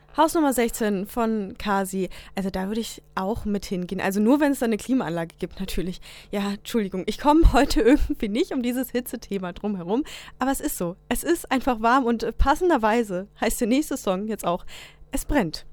Haus Nummer 16 von Kasi. Also da würde ich auch mit hingehen. Also nur, wenn es da eine Klimaanlage gibt, natürlich. Ja, Entschuldigung, ich komme heute irgendwie nicht um dieses Hitzethema drumherum. Aber es ist so. Es ist einfach warm und passenderweise heißt der nächste Song jetzt auch, es brennt.